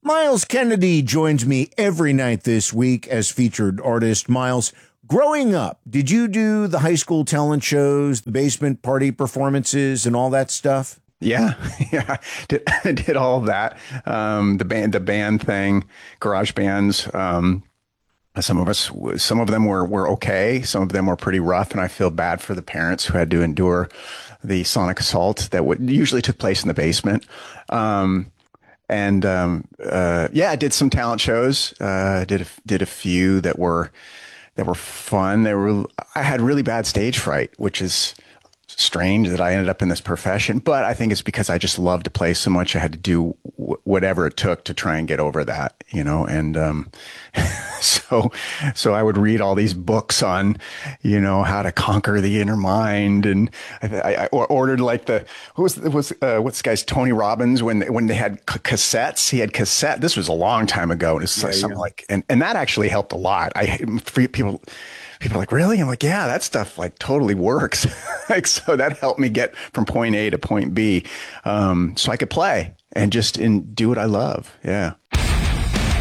Miles Kennedy joins me every night this week as featured artist. Miles, growing up, did you do the high school talent shows, the basement party performances, and all that stuff? Yeah, yeah, did all of that. The band thing, garage bands. Some of them were okay. Some of them were pretty rough, and I feel bad for the parents who had to endure the sonic assault that would usually took place in the basement. Yeah, I did some talent shows. Did a few that were fun. I had really bad stage fright, which is strange that I ended up in this profession, but I think it's because I just loved to play so much. I had to do whatever it took to try and get over that, and so I would read all these books on, how to conquer the inner mind, and I ordered like what's this guy's Tony Robbins when they had cassettes. He had cassette. This was a long time ago, and it's something like, and that actually helped a lot. People are like, really? I'm like, yeah, that stuff like totally works. Like, so that helped me get from point A to point B. So I could play and do what I love. Yeah.